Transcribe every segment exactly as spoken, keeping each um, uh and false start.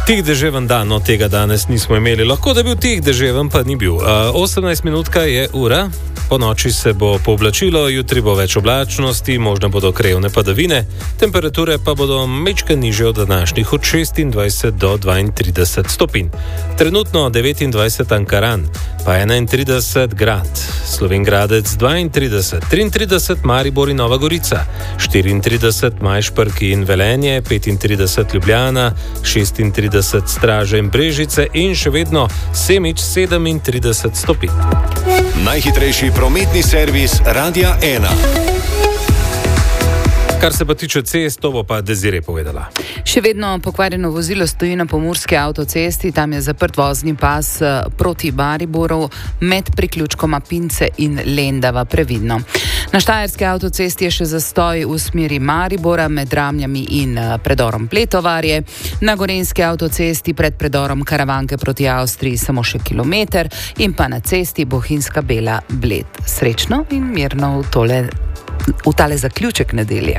Tih deževen dan, no tega danes nismo imeli. Lahko da bil tih deževen, pa ni bil. Uh, osemnajst minutka je ura, po noči se bo pooblačilo, jutri bo več oblačnosti, možne bodo krajevne padavine, temperature pa bodo mečke niže od današnjih, od šestindvajset do dvaintrideset stopinj. Trenutno devetindvajset Ankaran, pa enaintrideset Grad, Slovenj Gradec dvaintrideset, triintrideset Maribor in Nova Gorica, štiriintrideset Majšperk in Velenje, petintrideset Ljubljana, šestintrideset Straže in Brežice in še vedno Semič sedemintrideset stopinj. Najhitrejši prometni servis Radia ena. Kar se pa tiče cest, to bo pa Desire povedala. Še vedno pokvarjeno vozilo stoji na pomurski avtocesti, tam je zaprt vozni pas proti Mariboru med priključkoma Pince in Lendava, previdno. Na štajerski avtocesti je še zastoj v smeri Maribora med Ramljami in predorom Pletovarje. Na gorenjski avtocesti pred predorom Karavanke proti Avstriji samo še kilometer in pa na cesti Bohinjska Bela Bled. Srečno in mirno v tole v tale zaključek nedelje.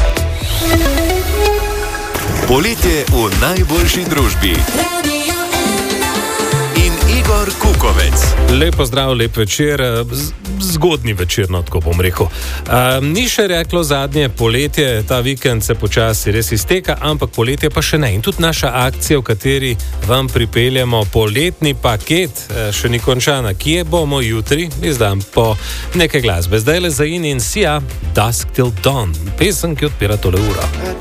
Poletje v najboljši družbi. In Igor Kukovec. Lep pozdrav, lep večer, zgodni večer, no tako bom rekel. Um, ni še reklo zadnje poletje, ta vikend se počasi res izteka, ampak poletje pa še ne. In tudi naša akcija, v kateri vam pripeljamo poletni paket, še ni končana. Kje bomo jutri? Izdam po nekaj glasbe. Zdaj le za In in Sia, Dusk Till Dawn, pesem, ki odpira tole uro.